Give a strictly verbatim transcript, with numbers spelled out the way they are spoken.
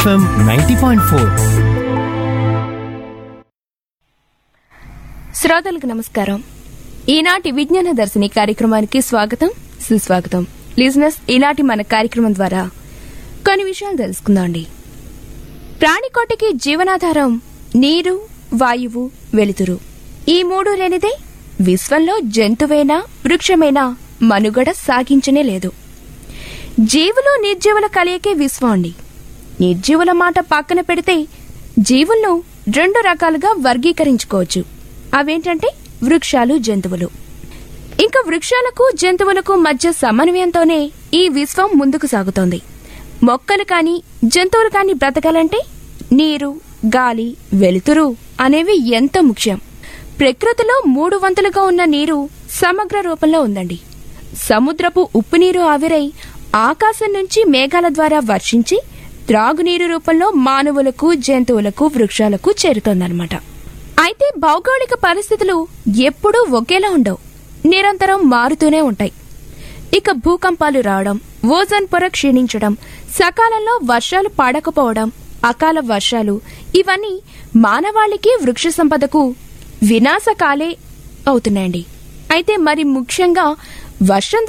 FM ninety point four. శ్రోతలకు నమస్కారం. ఈనాటి విజ్ఞాన దర్శిని కార్యక్రమానికి స్వాగతం, సుస్వాగతం. లిజనర్స్, ఈనాటి మన కార్యక్రమం ద్వారా కొన్ని విషయాలు తెలుసుకుందామండి. ప్రాణికోటికి జీవనాధారం నీరు, వాయువు, వెలుతురు. ఈ మూడు లేనిదే విశ్వంలో జంతువైనా వృక్షమైనా మనుగడ సాగించనే లేదు. జీవులు నిర్జీవుల కలయికే విశ్వం అండి. నిర్జీవుల మాట పక్కన పెడితే జీవులను రెండు రకాలుగా వర్గీకరించుకోవచ్చు. అవేంటంటే వృక్షాలు, జంతువులు. ఇంకా వృక్షాలకు జంతువులకు మధ్య సమన్వయంతోనే ఈ విశ్వం ముందుకు సాగుతోంది. మొక్కలు కాని జంతువులు కాని బ్రతకాలంటే నీరు, గాలి, వెలుతురు అనేవి ఎంతో ముఖ్యం. ప్రకృతిలో మూడు వంతులుగా ఉన్న నీరు సమగ్ర రూపంలో ఉందండి. సముద్రపు ఉప్పు నీరు ఆవిరై ఆకాశం నుంచి మేఘాల ద్వారా వర్షించి త్రాగునీరు రూపంలో మానవులకు, జంతువులకు, వృక్షాలకు చేరుతోందన్నమాట. అయితే భౌగోళిక పరిస్థితులు ఎప్పుడూ ఒకేలా ఉండవు, నిరంతరం మారుతూనే ఉంటాయి. ఇక భూకంపాలు రావడం, ఓజోన్ పొర క్షీణించడం, సకాలంలో వర్షాలు పడకపోవడం, అకాల వర్షాలు, ఇవన్నీ మానవాళికి, వృక్ష సంపదకు వినాశకాలే అవుతున్నాయండి. అయితే మరి ముఖ్యంగా వర్షం